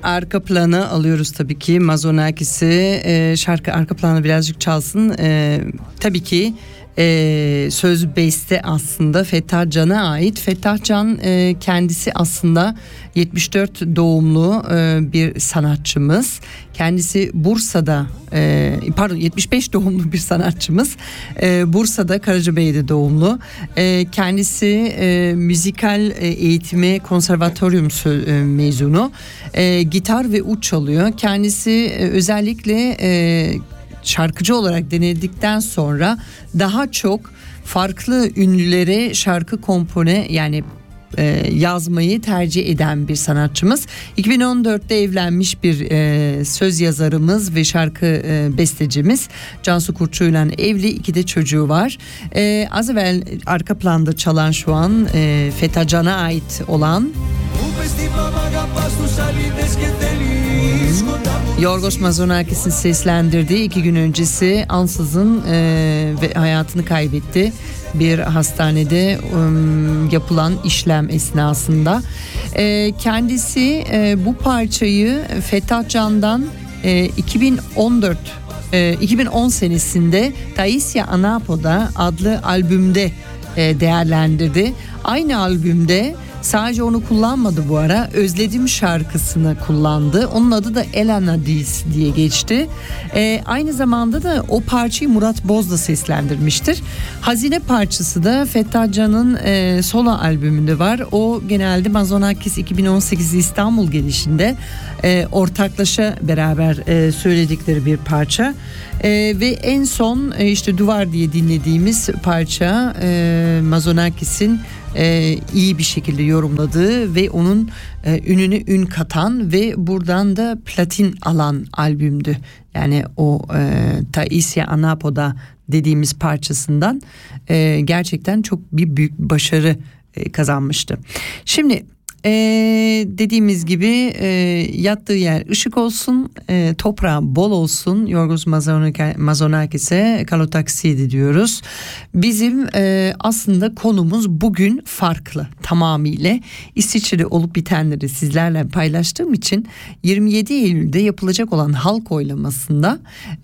arka planı alıyoruz tabii ki. Mazonakis'i şarkı arka planı birazcık çalsın. Tabii ki söz beste aslında Fettah Can'a ait. Fettah Can kendisi aslında 74 doğumlu bir sanatçımız. Kendisi Bursa'da 75 doğumlu bir sanatçımız. Bursa'da Karacabey'de doğumlu. Kendisi müzikal eğitimi konservatoryum mezunu. Gitar ve ud çalıyor. Kendisi özellikle şarkıcı olarak denedikten sonra daha çok farklı ünlülere şarkı kompone yani yazmayı tercih eden bir sanatçımız. 2014'te evlenmiş bir söz yazarımız ve şarkı bestecimiz. Cansu Kurtçu ile evli, 2 de çocuğu var. Az evvel arka planda çalan şu an Fettah Can'a ait olan Yorgos Mazonakis'in seslendirdiği 2 gün öncesi ansızın ve hayatını kaybetti. Bir hastanede yapılan işlem esnasında. Kendisi bu parçayı Fettah Can'dan 2010 senesinde Taisia Anapoda adlı albümde değerlendirdi. Aynı albümde sadece onu kullanmadı bu ara. Özledim şarkısını kullandı. Onun adı da Elanadis diye geçti. Aynı zamanda da o parçayı Murat Boz da seslendirmiştir. Hazine parçası da Fettah Can'ın solo albümünde var. O genelde Mazonakis 2018 İstanbul gelişinde ortaklaşa beraber söyledikleri bir parça. Ve en son işte Duvar diye dinlediğimiz parça Mazonakis'in iyi bir şekilde yorumladığı ve onun ününe ün katan ve buradan da platin alan albümdü. Yani o Taisia Anapoda dediğimiz parçasından gerçekten çok bir büyük başarı kazanmıştı. Şimdi dediğimiz gibi yattığı yer ışık olsun, toprağı bol olsun. Yorgos Mazonakis'e Kalotaksidi diyoruz. Bizim aslında konumuz bugün farklı tamamıyla. İsviçre'de olup bitenleri sizlerle paylaştığım için 27 Eylül'de yapılacak olan halk oylamasında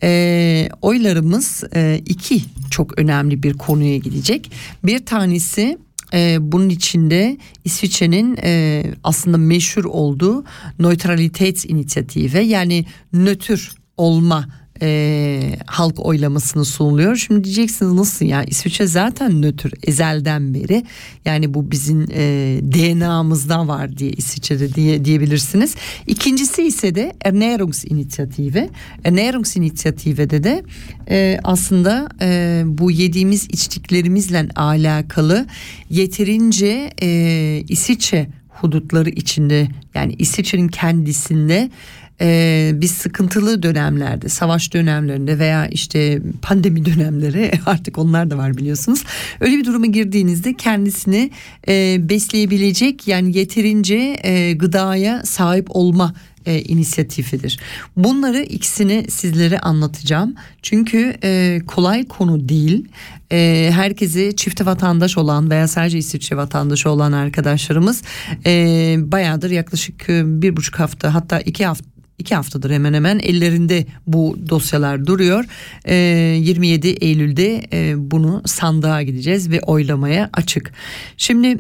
oylarımız 2 çok önemli bir konuya gidecek. Bir tanesi bunun içinde İsviçre'nin aslında meşhur olduğu Neutralitätsinitiative yani nötr olma halk oylamasını sunuluyor. Şimdi diyeceksiniz nasıl ya, İsviçre zaten nötr ezelden beri, yani bu bizim DNA'mızda var diye İsviçre'de diyebilirsiniz. İkincisi ise de Ernährungsinitiative. Ernährungsinitiative'de de aslında bu yediğimiz içtiklerimizle alakalı yeterince İsviçre hudutları içinde, yani İsviçre'nin kendisinde biz sıkıntılı dönemlerde, savaş dönemlerinde veya işte pandemi dönemleri artık onlar da var biliyorsunuz. Öyle bir duruma girdiğinizde kendisini besleyebilecek, yani yeterince gıdaya sahip olma inisiyatifidir. Bunları ikisini sizlere anlatacağım. Çünkü kolay konu değil. Herkese çifte vatandaş olan veya sadece İsviçre vatandaşı olan arkadaşlarımız bayağıdır, yaklaşık 1,5 hafta, hatta 2 haftadır hemen hemen ellerinde bu dosyalar duruyor. 27 Eylül'de bunu sandığa gideceğiz ve oylamaya açık. Şimdi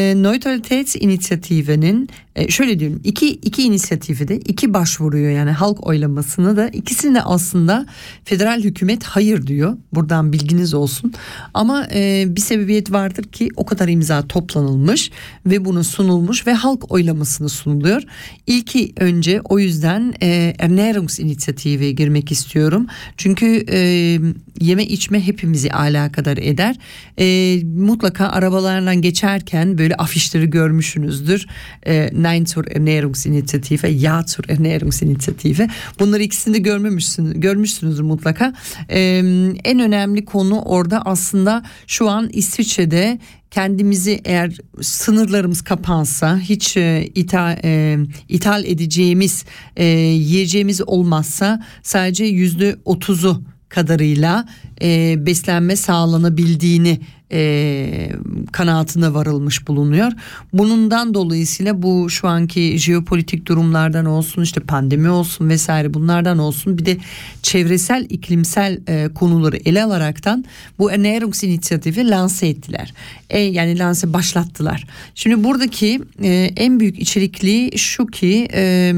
Neutralitätsinitiative'nin şöyle diyorum, iki inisiyatifi de 2 başvuruyor, yani halk oylamasını da ikisine aslında federal hükümet hayır diyor. Buradan bilginiz olsun. Ama bir sebebiyet vardır ki o kadar imza toplanılmış ve bunu sunulmuş ve halk oylamasını sunuluyor. İlki önce o yüzden Ernährungsinitiative'ye girmek istiyorum. Çünkü yeme içme hepimizi alakadar eder. Mutlaka arabalarla geçerken böyle afişleri görmüşsünüzdür. Nein zur Ernährungsinitiative, Ja zur Ernährungsinitiative. Bunları ikisini de görmüşsünüzdür mutlaka. En önemli konu orada aslında şu an İsviçre'de kendimizi, eğer sınırlarımız kapansa, hiç ithal edeceğimiz yiyeceğimiz olmazsa sadece %30'u kadarıyla beslenme sağlanabildiğini kanaatine varılmış bulunuyor. Bundan dolayısıyla bu şu anki jeopolitik durumlardan olsun, işte pandemi olsun vesaire, bunlardan olsun, bir de çevresel iklimsel konuları ele alaraktan bu Ernährungsinitiatifi lanse ettiler. Yani başlattılar. Şimdi buradaki en büyük içerikliği şu ki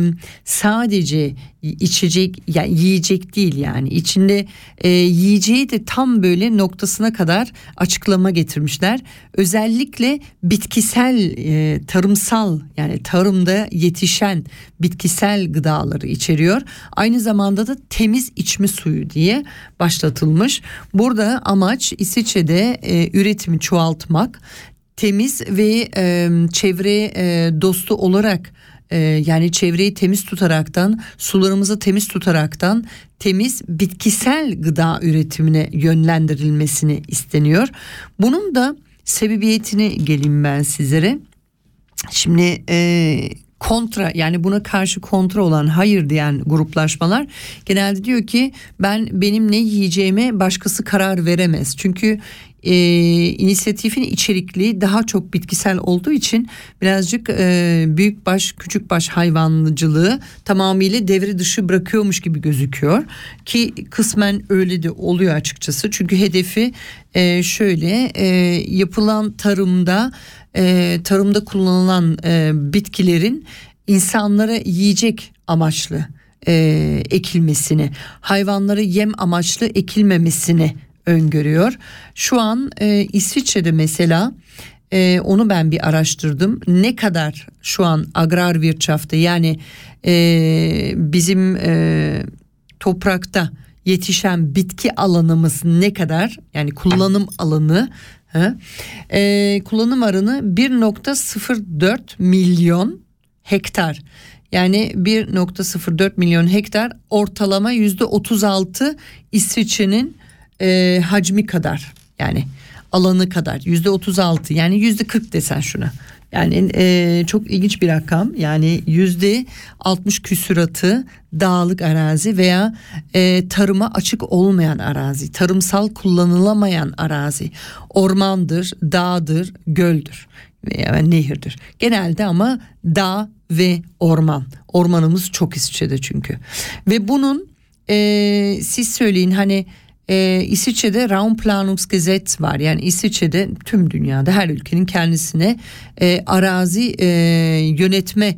sadece içecek, yani yiyecek değil, yani içinde yiyeceği de tam böyle noktasına kadar açıklama getirmişler. Özellikle bitkisel, tarımsal, yani tarımda yetişen bitkisel gıdaları içeriyor. Aynı zamanda da temiz içme suyu diye başlatılmış. Burada amaç İsviçre'de üretimi çoğaltmak, temiz ve çevre dostu olarak, yani çevreyi temiz tutaraktan, sularımızı temiz tutaraktan temiz bitkisel gıda üretimine yönlendirilmesini isteniyor. Bunun da sebebiyetini geleyim ben sizlere. Şimdi kontra, yani buna karşı kontra olan, hayır diyen gruplaşmalar genelde diyor ki benim ne yiyeceğime başkası karar veremez. Çünkü inisiyatifin içerikliği daha çok bitkisel olduğu için birazcık büyükbaş küçükbaş hayvancılığı tamamıyla devre dışı bırakıyormuş gibi gözüküyor ki kısmen öyle de oluyor açıkçası. Çünkü hedefi şöyle, yapılan tarımda kullanılan bitkilerin insanlara yiyecek amaçlı ekilmesini, hayvanlara yem amaçlı ekilmemesini öngörüyor. Şu an İsviçre'de mesela onu ben bir araştırdım. Ne kadar şu an Agrarwirtschaft'ta, yani bizim toprakta yetişen bitki alanımız ne kadar, yani kullanım alanı, kullanım alanı 1.04 milyon hektar. Yani 1.04 milyon hektar, ortalama %36 İsviçre'nin hacmi kadar, yani alanı kadar, %36, yani %40 desen şuna. Yani çok ilginç bir rakam. Yani %60 küsuratı dağlık arazi veya tarıma açık olmayan arazi, tarımsal kullanılamayan arazi, ormandır, dağdır, göldür veya nehirdir. Genelde ama dağ ve orman. Ormanımız çok İsviçre'de çünkü. Ve bunun siz söyleyin, hani İsviçre'de Raumplanungsgesetz var. Yani İsviçre'de, tüm dünyada her ülkenin kendisine arazi yönetme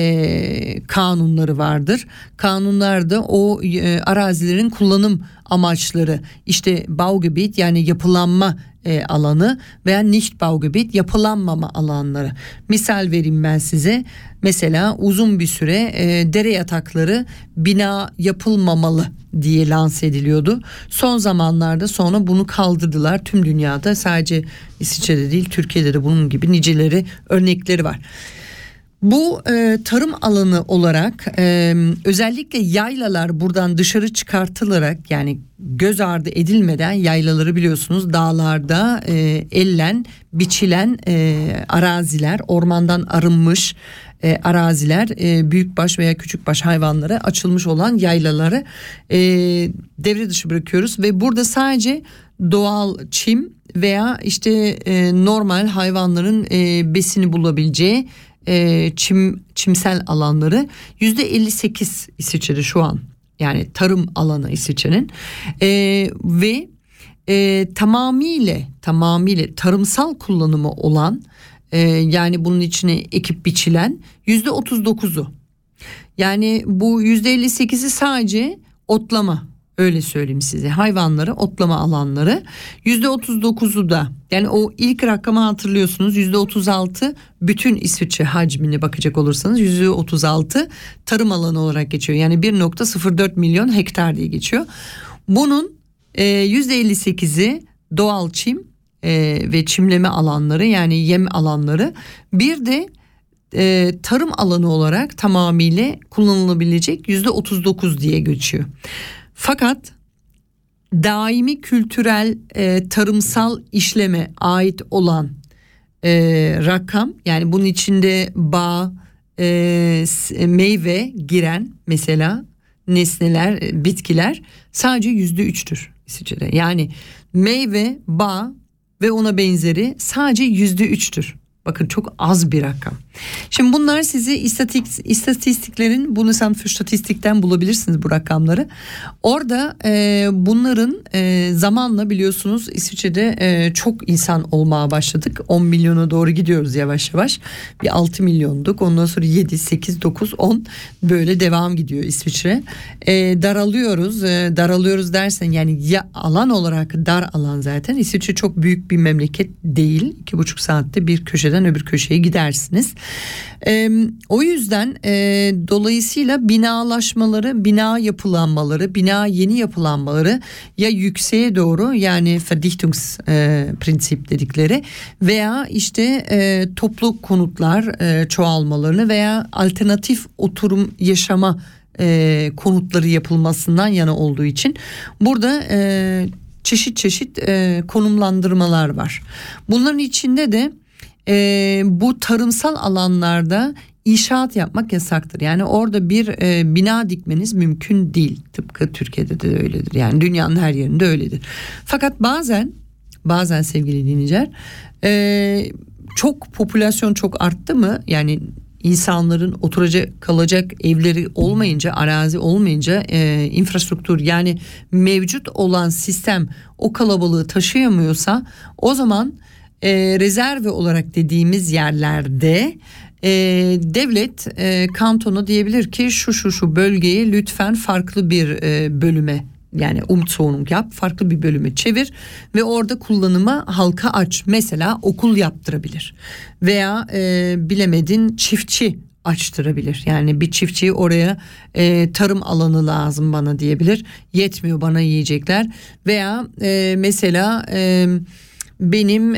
kanunları vardır. Kanunlarda o arazilerin kullanım amaçları, işte Baugebiet, yani yapılanma alanı, veya Nichtbaugebiet, yapılanmama alanları. Misal vereyim ben size. Mesela uzun bir süre dere yatakları bina yapılmamalı diye lanse ediliyordu. Son zamanlarda sonra bunu kaldırdılar. Tüm dünyada, sadece İsviçre'de değil, Türkiye'de de bunun gibi niceleri, örnekleri var. Bu tarım alanı olarak özellikle yaylalar buradan dışarı çıkartılarak, yani göz ardı edilmeden, yaylaları biliyorsunuz dağlarda ellen biçilen araziler, ormandan arınmış araziler, büyükbaş veya küçükbaş hayvanlara açılmış olan yaylaları devre dışı bırakıyoruz ve burada sadece doğal çim veya işte normal hayvanların besini bulabileceği çimsel alanları %58 İsviçre'de şu an, yani tarım alanı İsviçre'nin ve tamamıyla tarımsal kullanımı olan, yani bunun içine ekip biçilen %39'u, yani bu %58'i sadece otlama, öyle söyleyeyim size, hayvanları otlama alanları. %39'u da, yani o ilk rakamı hatırlıyorsunuz, %36 bütün İsviçre hacmine bakacak olursanız %36 tarım alanı olarak geçiyor. Yani 1.04 milyon hektar diye geçiyor. Bunun %58'i doğal çim ve çimleme alanları, yani yem alanları. Bir de tarım alanı olarak tamamıyla kullanılabilecek %39 diye geçiyor. Fakat daimi kültürel tarımsal işleme ait olan rakam, yani bunun içinde bağ, meyve giren mesela nesneler, bitkiler sadece %3'tür İsviçre'de. Yani meyve, bağ, ve ona benzeri sadece %3'tür. Bakın çok az bir rakam. Şimdi bunlar sizi istatistiklerin, Bundesamt für Statistik'ten bulabilirsiniz bu rakamları. Orada bunların zamanla biliyorsunuz İsviçre'de çok insan olmaya başladık. 10 milyona doğru gidiyoruz yavaş yavaş. Bir 6 milyonduk. Ondan sonra 7, 8, 9, 10 böyle devam gidiyor İsviçre. Daralıyoruz. Daralıyoruz dersen yani ya alan olarak dar alan zaten. İsviçre çok büyük bir memleket değil. 2,5 saatte bir köşeden öbür köşeye gidersiniz. O yüzden dolayısıyla binalaşmaları, bina yapılanmaları, bina yeni yapılanmaları ya yükseğe doğru yani Verdichtungsprensip dedikleri veya işte toplu konutlar çoğalmalarını veya alternatif oturum yaşama konutları yapılmasından yana olduğu için burada çeşit çeşit konumlandırmalar var. Bunların içinde de bu tarımsal alanlarda inşaat yapmak yasaktır. Yani orada bir bina dikmeniz mümkün değil. Tıpkı Türkiye'de de öyledir. Yani dünyanın her yerinde öyledir. Fakat bazen sevgili dinleyiciler çok popülasyon çok arttı mı? Yani insanların oturacak kalacak evleri olmayınca, arazi olmayınca infrastruktür yani mevcut olan sistem o kalabalığı taşıyamıyorsa o zaman rezerve olarak dediğimiz yerlerde devlet kantonu diyebilir ki şu bölgeyi lütfen farklı bir bölüme yani Umzonung yap, farklı bir bölüme çevir ve orada kullanıma halka aç. Mesela okul yaptırabilir veya bilemedin çiftçi açtırabilir. Yani bir çiftçiyi oraya tarım alanı lazım bana diyebilir. Yetmiyor bana yiyecekler veya mesela benim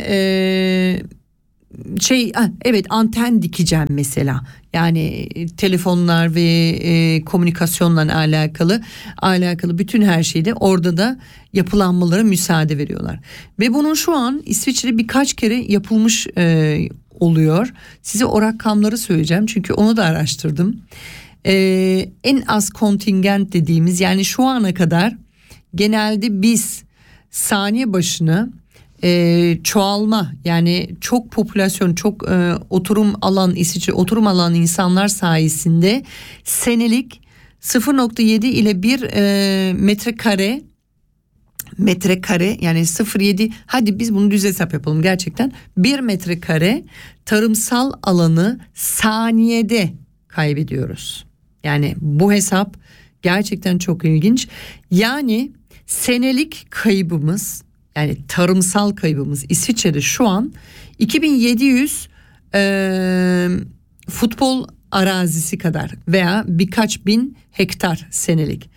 evet anten dikeceğim mesela. Yani telefonlar ve komünikasyonla alakalı bütün her şeyde orada da yapılanmalara müsaade veriyorlar. Ve bunun şu an İsviçre'de birkaç kere yapılmış oluyor. Size o rakamları söyleyeceğim çünkü onu da araştırdım. En az kontingent dediğimiz yani şu ana kadar genelde biz saniye başına çoğalma yani çok popülasyon çok oturum alan İsviçre oturum alan insanlar sayesinde senelik 0,7 ile 1 metrekare yani 0,7 hadi biz bunu düz hesap yapalım gerçekten 1 metrekare tarımsal alanı saniyede kaybediyoruz. Yani bu hesap gerçekten çok ilginç. Yani senelik kaybımız yani tarımsal kaybımız İsviçre'de şu an 2700 futbol arazisi kadar veya birkaç bin hektar senelik.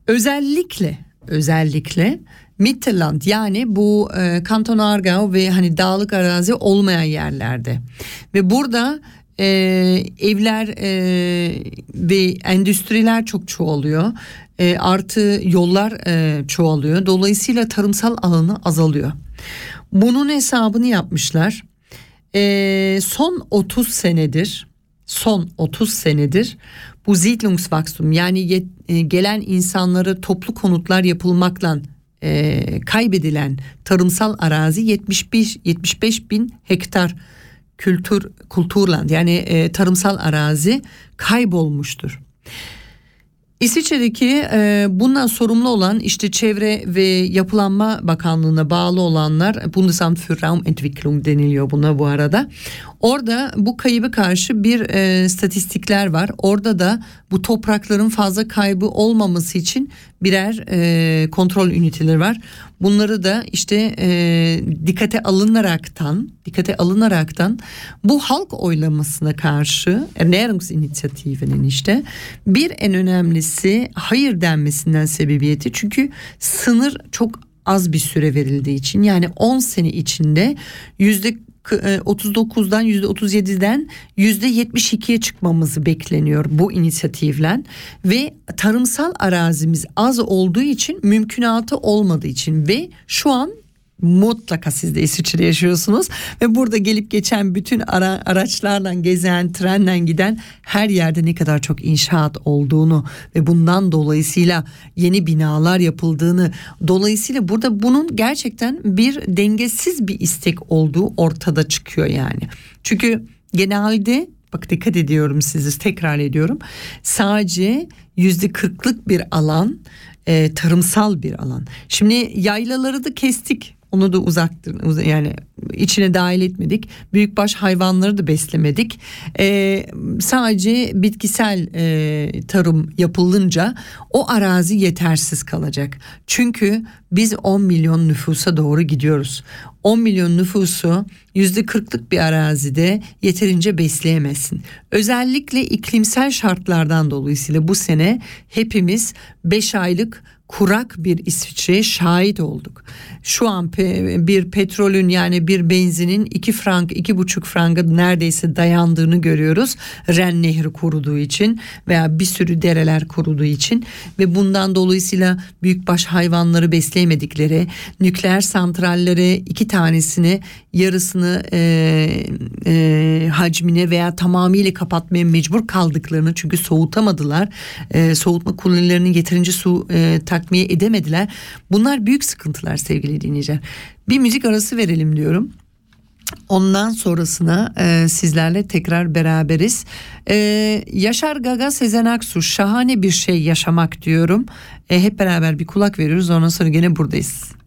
Özellikle Mittelland yani bu Kanton Aargau ve hani dağlık arazi olmayan yerlerde ve burada evler ve endüstriler çok çoğalıyor. Artı yollar çoğalıyor. Dolayısıyla tarımsal alanı azalıyor. Bunun hesabını yapmışlar. Son 30 senedir bu Siedlungswachstum yani gelen insanlara toplu konutlar yapılmakla kaybedilen tarımsal arazi 75 bin hektar Kulturland yani tarımsal arazi kaybolmuştur. İsviçre'deki bundan sorumlu olan işte Çevre ve Yapılanma Bakanlığı'na bağlı olanlar Bundesamt für Raumentwicklung deniliyor buna bu arada. Orada bu kaybı karşı bir statistikler var. Orada da bu toprakların fazla kaybı olmaması için birer kontrol üniteleri var. Bunları da işte dikkate alınaraktan bu halk oylamasına karşı Ernährungsinitiative'nin işte bir en önemlisi hayır denmesinden sebebiyeti. Çünkü sınır çok az bir süre verildiği için yani 10 sene içinde %39'dan %37'den %72'ye çıkmamızı bekleniyor bu inisiyatifle ve tarımsal arazimiz az olduğu için mümkünatı olmadığı için ve şu an mutlaka siz de İsviçre'de yaşıyorsunuz ve burada gelip geçen bütün araçlarla gezen, trenle giden her yerde ne kadar çok inşaat olduğunu ve bundan dolayısıyla yeni binalar yapıldığını, dolayısıyla burada bunun gerçekten bir dengesiz bir istek olduğu ortada çıkıyor yani. Çünkü genelde, bak dikkat ediyorum, sizi tekrar ediyorum, sadece %40'lık bir alan tarımsal bir alan. Şimdi yaylaları da kestik. Onu da uzaktır, yani içine dahil etmedik. Büyükbaş hayvanları da beslemedik. Sadece bitkisel tarım yapılınca o arazi yetersiz kalacak. Çünkü biz 10 milyon nüfusa doğru gidiyoruz. 10 milyon nüfusu %40'lık bir arazide yeterince besleyemezsin. Özellikle iklimsel şartlardan dolayısıyla bu sene hepimiz 5 aylık kurak bir İsviçre'ye şahit olduk. Şu an bir petrolün, yani bir benzinin 2 frank, 2,5 franga neredeyse dayandığını görüyoruz. Ren Nehri kuruduğu için veya bir sürü dereler kuruduğu için ve bundan dolayısıyla büyükbaş hayvanları besleyemedikleri, nükleer santrallere 2 tanesini, yarısını hacmine veya tamamıyla kapatmaya mecbur kaldıklarını, çünkü soğutamadılar. Soğutma kulelerinin yeterince su takviye edemediler. Bunlar büyük sıkıntılar sevgili dinleyiciler. Bir müzik arası verelim diyorum. Ondan sonrasına sizlerle tekrar beraberiz. Yaşar Gaga, Sezen Aksu, şahane bir şey yaşamak diyorum. Hep beraber bir kulak veriyoruz. Ondan sonra gene buradayız.